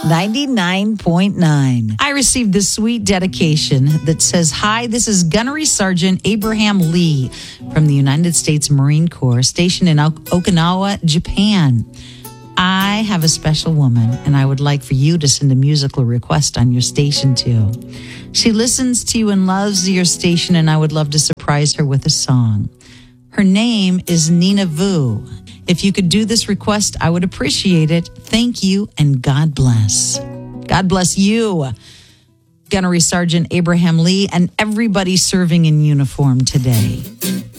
99.9. I received this sweet dedication that says, "Hi, this is Gunnery Sergeant Abraham Lee from the United States Marine Corps, stationed in Okinawa, Japan. I have a special woman, and I would like for you to send a musical request on your station too. She listens to you and loves your station, and I would love to surprise her with a song. Her name is Nina Vu. If you could do this request, I would appreciate it. Thank you, and God bless." God bless you, Gunnery Sergeant Abraham Lee, and everybody serving in uniform today.